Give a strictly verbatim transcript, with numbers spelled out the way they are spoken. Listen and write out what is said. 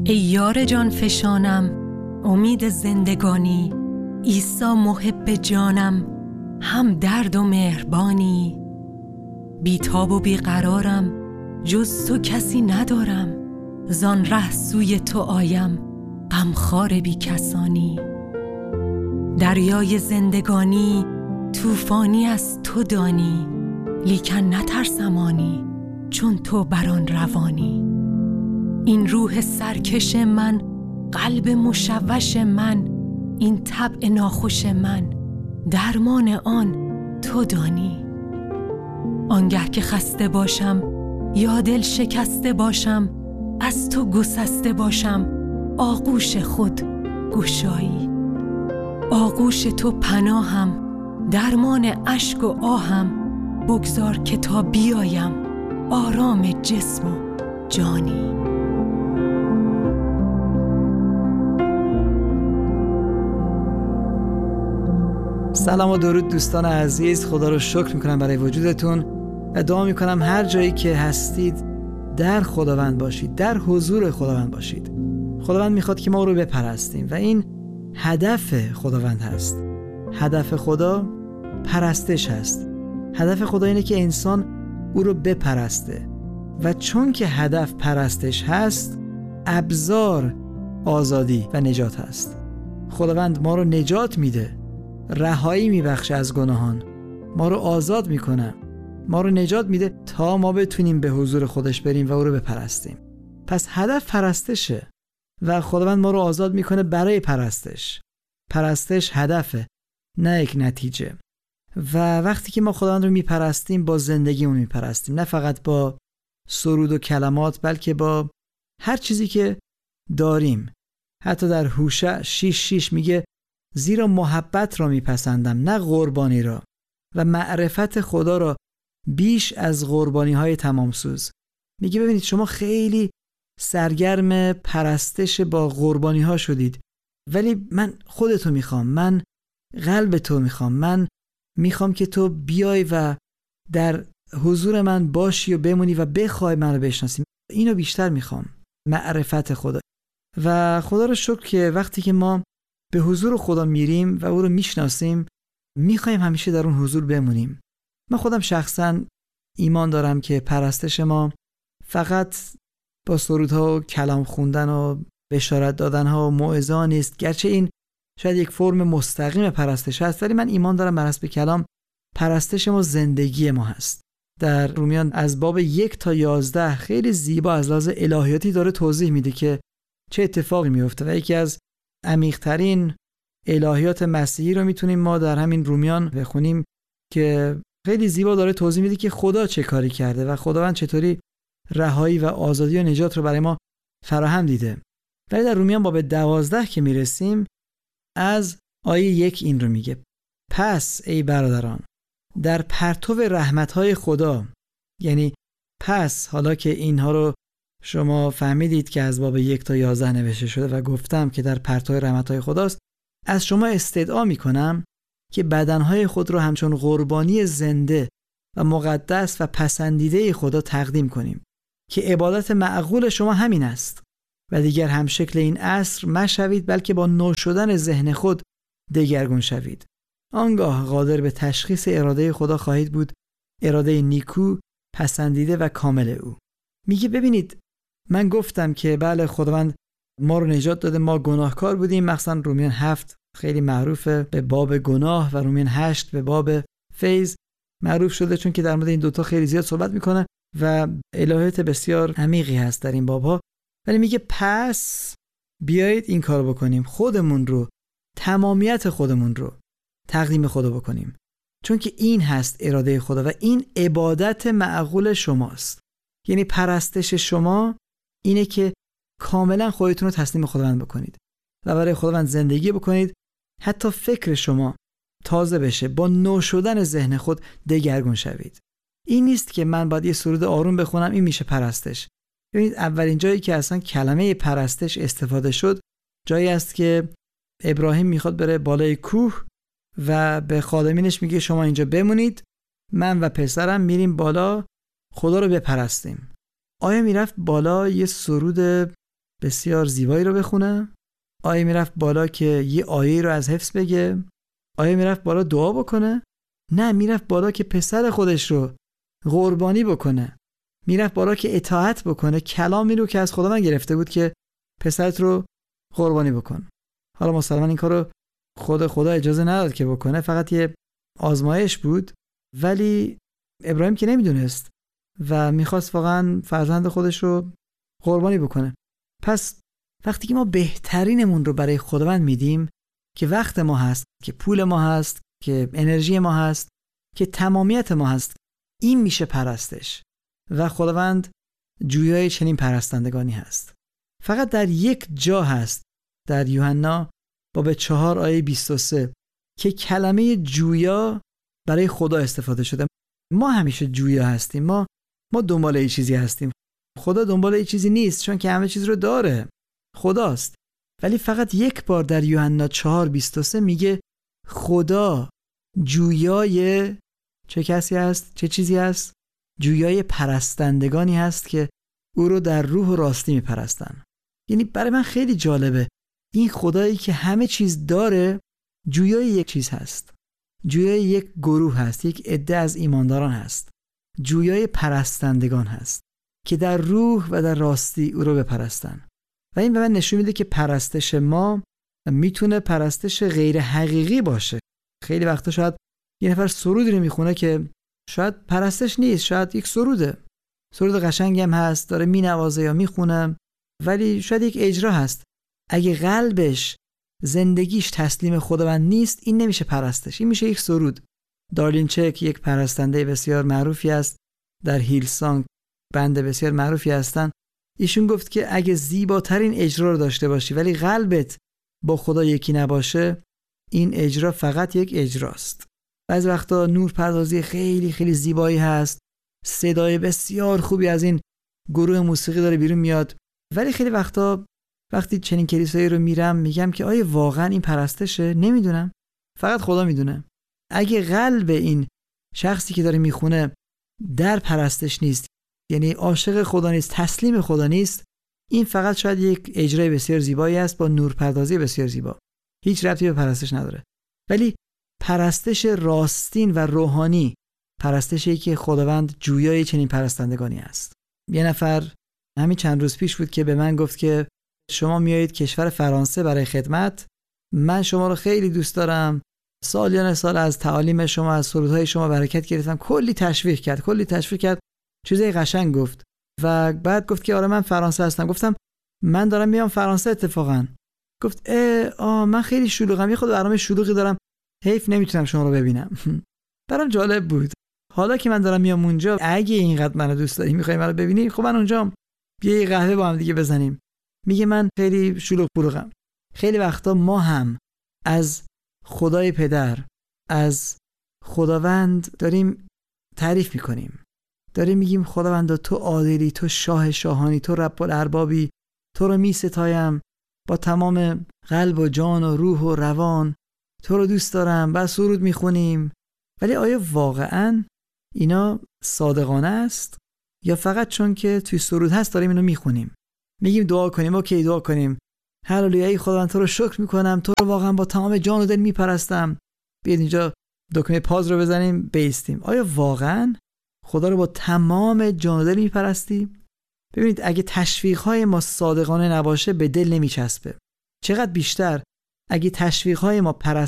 ای یار جان فشانم، امید زندگانی، عیسی محب جانم، هم درد و مهربانی. بی تاب و بی قرارم، جز تو کسی ندارم، زان ره سوی تو آیم، غمخوار بی کسانی. دریای زندگانی طوفانی از تو دانی، لیکن نترسم آنی، چون تو بران روانی. این روح سرکش من، قلب مشوش من، این طبع ناخوش من، درمان آن تو دانی. آنگه که خسته باشم یا دل شکسته باشم، از تو گسسته باشم، آغوش خود گشایی. آغوش تو پناهم، درمان اشک و آهم، بگذار که تا بیایم، آرام جسم و جانی. سلام و درود دوستان عزیز، خدا رو شکر میکنم برای وجودتون و دعا میکنم هر جایی که هستید در خداوند باشید، در حضور خداوند باشید. خداوند میخواد که ما رو بپرستیم و این هدف خداوند هست. هدف خدا پرستش هست. هدف خدا اینه که انسان او رو بپرسته و چون که هدف پرستش هست، ابزار آزادی و نجات هست. خداوند ما رو نجات میده، رهایی میبخشه از گناهان، ما رو آزاد میکنه، ما رو نجات میده تا ما بتونیم به حضور خودش بریم و او رو بپرستیم. پس هدف پرستشه و خداوند ما رو آزاد میکنه برای پرستش. پرستش هدفه، نه یک نتیجه. و وقتی که ما خداوند رو میپرستیم، با زندگیمون میپرستیم، نه فقط با سرود و کلمات، بلکه با هر چیزی که داریم. حتی در هوشع شیش شیش میگه زیرا محبت را میپسندم نه قربانی را و معرفت خدا را بیش از قربانی های تمام سوز. میگه ببینید شما خیلی سرگرم پرستش با قربانی ها شدید، ولی من خودتو میخوام، من قلب تو میخوام، من میخوام که تو بیای و در حضور من باشی و بمونی و بخوای من رو بشناسی. اینو بیشتر میخوام، معرفت خدا. و خدا رو شکر که وقتی که ما به حضور خدا میریم و او رو میشناسیم، میخوایم همیشه در اون حضور بمونیم. من خودم شخصا ایمان دارم که پرستش ما فقط با سرودها و کلام خوندن و بشارت دادنها و موعظه نیست، گرچه این شاید یک فرم مستقیم پرستش هست، ولی من ایمان دارم بر حسب کلام پرستش ما زندگی ما هست. در رومیان از باب یک تا یازده خیلی زیبا از لحاظ الهیاتی داره توضیح میده که چه اتفاقی میفته و یکی از عمیق‌ترین الهیات مسیحی رو میتونیم ما در همین رومیان بخونیم که خیلی زیبا داره توضیح میده که خدا چه کاری کرده و خداوند چطوری رهایی و آزادی و نجات رو برای ما فراهم دیده. ولی در رومیان باب دوازده که میرسیم، از آیه یک این رو میگه: پس ای برادران در پرتو رحمت‌های خدا، یعنی پس حالا که اینها رو شما فهمیدید که از باب یک تا یازده نوشته شده و گفتم که در پرتو رحمت‌های خداست، از شما استدعا میکنم که بدنهای خود رو همچون قربانی زنده و مقدس و پسندیده خدا تقدیم کنیم که عبادت معقول شما همین است. و دیگر هم شکل این عصر مشوید، بلکه با نو شدن ذهن خود دگرگون شوید. آنگاه قادر به تشخیص اراده خدا خواهید بود، اراده نیکو، پسندیده و کامل او. میگه ببینید من گفتم که بله خداوند ما رو نجات داده، ما گناهکار بودیم، مخصوصا رومیان هفت خیلی معروفه به باب گناه و رومیان هشت به باب فیض معروف شده، چون که در مورد این دوتا خیلی زیاد صحبت میکنه و الهیات بسیار عمیقی هست در این بابها. ولی میگه پس بیایید این کارو بکنیم، خودمون رو، تمامیت خودمون رو تقدیم خدا بکنیم، چون که این هست اراده خدا و این عبادت معقول شماست. یعنی پرستش شما اینه که کاملا خودتون رو تسلیم خداوند بکنید و برای خداوند زندگی بکنید، حتی فکر شما تازه بشه، با نو شدن ذهن خود دگرگون شوید. این نیست که من باید یه سرود آروم بخونم این میشه پرستش. ببینید اولین جایی که اصلا کلمه پرستش استفاده شد جایی است که ابراهیم میخواد بره بالای کوه و به خادمینش میگه شما اینجا بمونید، من و پسرم میریم بالا خدا رو بپرستیم. آیا میرفت بالا یه سرود بسیار زیبایی رو بخونه؟ آیا میرفت بالا که یه آیه رو از حفظ بگه؟ آیا میرفت بالا دعا بکنه؟ نه، میرفت بالا که پسر خودش رو قربانی بکنه. میرفت بالا که اطاعت بکنه کلامی رو که از خداوند گرفته بود که پسرت رو قربانی بکن. حالا مسلماً این کارو خود خدا اجازه نداد که بکنه، فقط یه آزمایش بود، ولی ابراهیم که نمیدونست و میخواست واقعاً فرزند خودش رو قربانی بکنه. پس وقتی که ما بهترینمون رو برای خداوند میدیم، که وقت ما هست، که پول ما هست، که انرژی ما هست، که تمامیت ما هست، این میشه پرستش. و خداوند جویای چنین پرستندگانی هست. فقط در یک جا هست، در یوحنا باب چهار آیه بیست و سه، که کلمه جویا برای خدا استفاده شده. ما همیشه جویا هستیم، ما ما دنبال یه چیزی هستیم. خدا دنبال یه چیزی نیست، چون که همه چیز رو داره، خداست. ولی فقط یک بار در یوحنا چهار بیست و سه میگه خدا جویای چه کسی هست؟ چه چیزی هست؟ جویای پرستندگانی هست که او رو در روح و راستی میپرستن. یعنی برای من خیلی جالبه، این خدایی که همه چیز داره جویای یک چیز هست، جویای یک گروه هست، یک عده از ایمانداران هست، جویای پرستندگان هست که در روح و در راستی او رو بپرستن. و این به من نشون میده که پرستش ما میتونه پرستش غیر حقیقی باشه. خیلی وقتا شاید یه نفر سرودی رو میخونه که شاید پرستش نیست، شاید یک سروده، سرود قشنگی هم هست، داره مینوازه یا میخونه، ولی شاید یک اجرا هست. اگه قلبش، زندگیش تسلیم خداوند نیست، این نمیشه پرستش، این میشه یک سرود. دارلین چک یک پرستنده بسیار معروفی است، در هیلسانگ بند بسیار معروفی هستن. ایشون گفت که اگه زیباترین اجرا رو داشته باشی ولی قلبت با خدا یکی نباشه، این اجرا فقط یک اجراست. بعضی وقتا نور پردازی خیلی خیلی زیبایی هست، صدای بسیار خوبی از این گروه موسیقی داره بیرون میاد، ولی خیلی وقتا وقتی چنین کلیسایی رو میرم میگم که آیا واقعا این پرستشه؟ نمیدونم، فقط خدا میدونه. اگه قلب این شخصی که داره میخونه در پرستش نیست، یعنی عاشق خدا نیست، تسلیم خدا نیست، این فقط شاید یک اجرای بسیار زیبایی است با نورپردازی بسیار زیبا، هیچ ربطی به پرستش نداره. ولی پرستش راستین و روحانی پرستشی که خداوند جویای چنین پرستندگانی است. یه نفر همین چند روز پیش بود که به من گفت که شما میایید کشور فرانسه برای خدمت، من شما رو خیلی دوست دارم، سالیان سال از تعالیم شما، از سرودهای شما برکت گرفتم. کلی تشویق کرد، کلی تشویق کرد، چیزای قشنگ گفت. و بعد گفت که آره من فرانسه هستم. گفتم من دارم میام فرانسه اتفاقا. گفت اه آه من خیلی شلوغم، یه خود برنامه شلوغی دارم، حیف نمیتونم شما رو ببینم. برام جالب بود. حالا که من دارم میام اونجا، اگه اینقدر منو دوست داری میخوای منو ببینی، خب من اونجام، بیا یه قهوه با هم دیگه بزنیم. میگه من خیلی شلوغ پلوغم. خیلی وقتا ما هم از خدای پدر، از خداوند داریم تعریف میکنیم، داریم میگیم خداوند تو عادلی، تو شاه شاهانی، تو رب الاربابی، تو رو میستایم با تمام قلب و جان و روح و روان، تو رو دوست دارم. بعد سرود میخونیم، ولی آیا واقعاً اینا صادقانه است یا فقط چون که توی سرود هست داریم اینو میخونیم؟ میگیم دعا کنیم، اوکی دعا کنیم، هللویا خداوند تو رو شکر میکنم، تو رو واقعا با تمام جان و دل میپرستم، بیاید اینجا دکمه پاز رو بزنیم بیستیم. آیا واقعا خدا رو با تمام جان و دل میپرستی؟ ببینید اگه تشویق های ما صادقانه نباشه به دل نمیچسبه. چقدر بیشتر اگه تشویق های ما پرست